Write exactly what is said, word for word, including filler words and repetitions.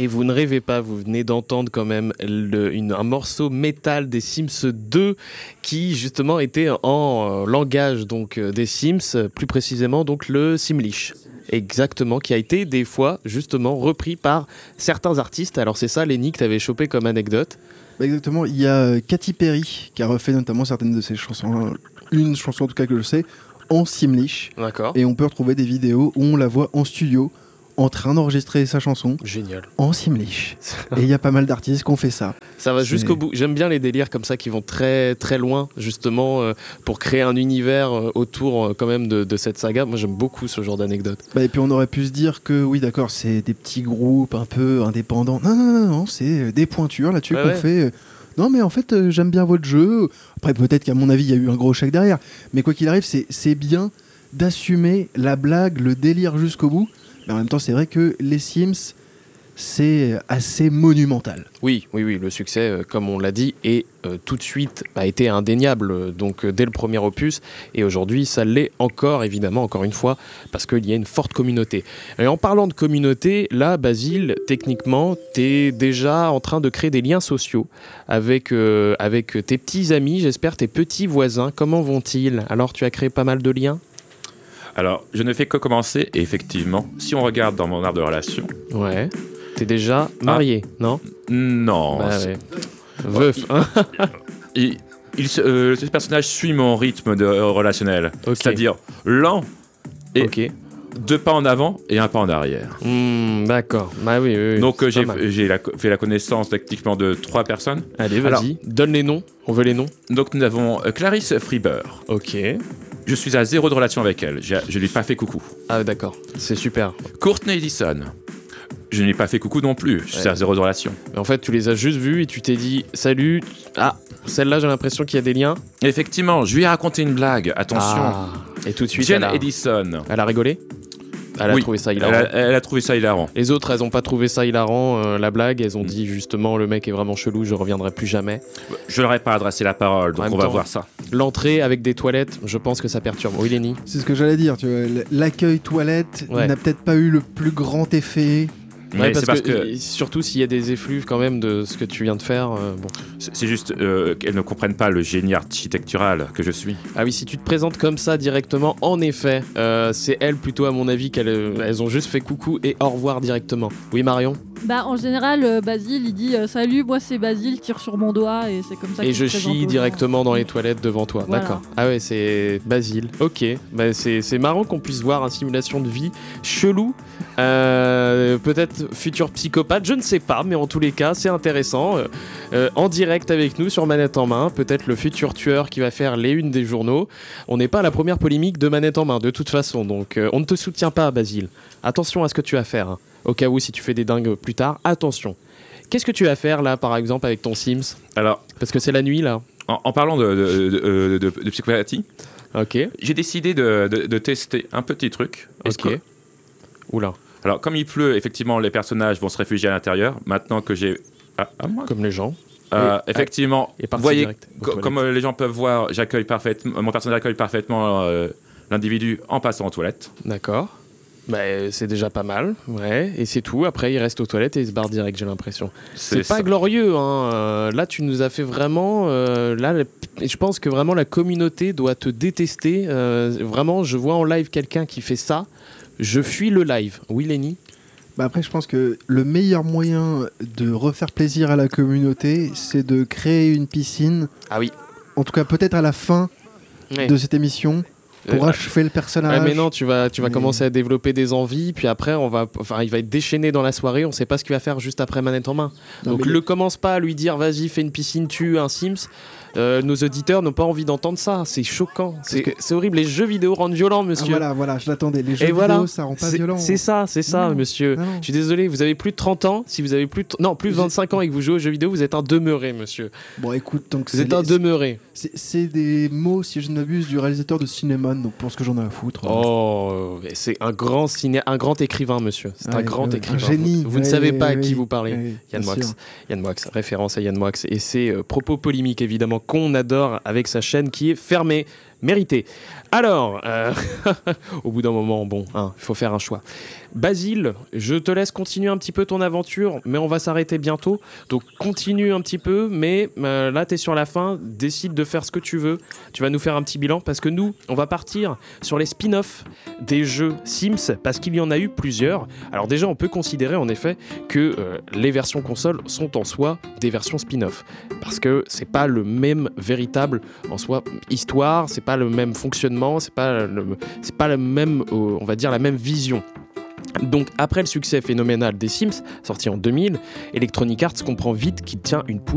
Et vous ne rêvez pas, vous venez d'entendre quand même le, une, un morceau métal des Sims deux qui justement était en euh, langage donc, euh, des Sims, plus précisément donc le Simlish. Exactement, qui a été des fois justement repris par certains artistes. Alors c'est ça, Lenny, que tu avais chopé comme anecdote. Bah exactement, il y a Katy Perry qui a refait notamment certaines de ses chansons, une chanson en tout cas que je sais, en Simlish. D'accord. Et on peut retrouver des vidéos où on la voit en studio en train d'enregistrer sa chanson. Génial. En Simlish. Et il y a pas mal d'artistes qui ont fait ça. Ça va C'est... jusqu'au bout. J'aime bien les délires comme ça qui vont très très loin, justement, euh, pour créer un univers euh, autour euh, quand même de, de cette saga. Moi, j'aime beaucoup ce genre d'anecdote. Bah, et puis on aurait pu se dire que oui, d'accord, c'est des petits groupes un peu indépendants. Non, non, non, non, c'est des pointures là-dessus ouais, qu'on ouais. fait. Non, mais en fait, euh, j'aime bien votre jeu. Après, peut-être qu'à mon avis, il y a eu un gros chèque derrière. Mais quoi qu'il arrive, c'est, c'est bien d'assumer la blague, le délire jusqu'au bout. Mais en même temps, c'est vrai que les Sims, c'est assez monumental. Oui, oui, oui, le succès, euh, comme on l'a dit, est euh, tout de suite a été indéniable, euh, donc euh, dès le premier opus, et aujourd'hui ça l'est encore, évidemment, encore une fois, parce qu'il y a une forte communauté. Et en parlant de communauté, là, Basile, techniquement, t'es déjà en train de créer des liens sociaux avec, euh, avec tes petits amis, j'espère, tes petits voisins. Comment vont-ils ? Alors, tu as créé pas mal de liens ? Alors, je ne fais que commencer, et effectivement, si on regarde dans mon arbre de relation... Ouais. T'es déjà marié, ah. non ? Non. Bah ouais. Veuf. Hein. il, il, euh, ce personnage suit mon rythme de, euh, relationnel. Okay. C'est-à-dire lent et okay. deux pas en avant et un pas en arrière. Mmh, d'accord. Bah oui, oui, oui. Donc euh, j'ai, j'ai la, fait la connaissance techniquement de trois personnes. Allez, vas-y. Alors, donne les noms. On veut les noms. Donc nous avons euh, Clarisse Freeber. Ok. Je suis à zéro de relation avec elle. Je ne lui ai pas fait coucou. Ah d'accord. C'est super. Courtney Edison. Je n'ai pas fait coucou non plus, je suis ouais. à zéro de relation. Mais en fait, tu les as juste vus et tu t'es dit « Salut, ah, celle-là, j'ai l'impression qu'il y a des liens. » Effectivement, je lui ai raconté une blague, attention. Ah, et tout de suite, Jen elle a... Edison. Elle a rigolé ? Elle a oui, trouvé ça hilarant. Elle a, elle a trouvé ça hilarant. Les autres, elles n'ont pas trouvé ça hilarant, euh, la blague. Elles ont mmh. dit justement, le mec est vraiment chelou, je reviendrai plus jamais. Je leur ai pas adressé la parole, donc on va temps, voir ça. L'entrée avec des toilettes, je pense que ça perturbe. Oui, Lenny ? C'est ce que j'allais dire, tu vois. L'accueil toilette ouais. n'a peut-être pas eu le plus grand effet. Ouais, parce, c'est parce que, que surtout s'il y a des effluves quand même de ce que tu viens de faire, euh, bon. C'est, c'est juste euh, qu'elles ne comprennent pas le génie architectural que je suis. Ah oui, si tu te présentes comme ça directement, en effet, euh, c'est elles plutôt à mon avis qu'elles elles ont juste fait coucou et au revoir directement. Oui, Marion ? Bah en général, euh, Basile il dit euh, salut, moi c'est Basile, tire sur mon doigt et c'est comme ça. Et je chie directement dans les toilettes devant toi. Voilà. D'accord. Ah ouais, c'est Basile. Ok. Bah c'est c'est marrant qu'on puisse voir une simulation de vie chelou. Euh, peut-être futur psychopathe, je ne sais pas, mais en tous les cas, c'est intéressant. Euh, euh, en direct avec nous sur Manette en main, peut-être le futur tueur qui va faire les unes des journaux. On n'est pas à la première polémique de Manette en main, de toute façon. Donc, euh, on ne te soutient pas, Basile. Attention à ce que tu vas faire. Hein. Au cas où, si tu fais des dingues plus tard, attention. Qu'est-ce que tu vas faire, là, par exemple, avec ton Sims ? Alors, parce que c'est la nuit, là. En, en parlant de, de, de, de, de, de psychopathie, okay. j'ai décidé de, de, de tester un petit truc. Ok. Que... Oula. Alors, comme il pleut, effectivement, les personnages vont se réfugier à l'intérieur. Maintenant que j'ai... Ah, à moi. Comme les gens. Euh, et, effectivement, vous voyez, co- comme toilettes. Les gens peuvent voir, j'accueille parfaitement, mon personnage accueille parfaitement euh, l'individu en passant aux toilettes. D'accord. Bah, c'est déjà pas mal, ouais, et c'est tout. Après, il reste aux toilettes et il se barre direct, j'ai l'impression. C'est, c'est pas ça. Glorieux, hein. Euh, là, tu nous as fait vraiment... Euh, là, je pense que vraiment la communauté doit te détester. Euh, vraiment, je vois en live quelqu'un qui fait ça. Je fuis le live. Oui, Lenny ? Bah après, je pense que le meilleur moyen de refaire plaisir à la communauté, c'est de créer une piscine. Ah oui. En tout cas, peut-être à la fin ouais. de cette émission... pour euh, achever le personnage. Ouais, mais non, tu vas, tu vas mais... commencer à développer des envies, puis après, on va, enfin, il va être déchaîné dans la soirée, on sait pas ce qu'il va faire juste après Manette en main. Non, Donc, le les... commence pas à lui dire, vas-y, fais une piscine, tue un Sims. Euh, nos auditeurs n'ont pas envie d'entendre ça, c'est choquant, c'est, que... c'est horrible. Les jeux vidéo rendent violent, monsieur. Ah, voilà, voilà, je l'attendais. Les jeux Et vidéo, voilà, ça rend pas c'est, violent. C'est ça, c'est ça, non, monsieur. Non. Je suis désolé, vous avez plus de trente ans. Si vous avez plus de... non, plus de vingt-cinq ans et que vous jouez aux jeux vidéo, vous êtes un demeuré, monsieur. Bon, écoute, donc vous êtes les... un demeuré. C'est, c'est des mots, si je ne m'abuse, du réalisateur de Cinéman, donc pour ce que j'en ai à foutre. Oh, c'est un grand ciné... un grand écrivain, monsieur. C'est ouais, un grand ouais, écrivain. Un génie. Vous, vous ouais, ne savez pas ouais, à qui ouais, vous parlez. ouais, Yann Moix. Yann Moix, référence à Yann Moix. Et ses euh, propos polémiques, évidemment, qu'on adore avec sa chaîne qui est fermée. Mérité. Alors, euh, au bout d'un moment, bon, il hein, faut faire un choix. Basile, je te laisse continuer un petit peu ton aventure, mais on va s'arrêter bientôt. Donc continue un petit peu, mais euh, là t'es sur la fin, décide de faire ce que tu veux. Tu vas nous faire un petit bilan parce que nous, on va partir sur les spin-offs des jeux Sims parce qu'il y en a eu plusieurs. Alors déjà, on peut considérer en effet que euh, les versions console sont en soi des versions spin-off parce que c'est pas le même véritable en soi histoire, c'est pas le même fonctionnement, c'est pas le, c'est pas le même, euh, on va dire la même vision. Donc après le succès phénoménal des Sims, sorti en deux mille, Electronic Arts comprend vite qu'il tient une pousse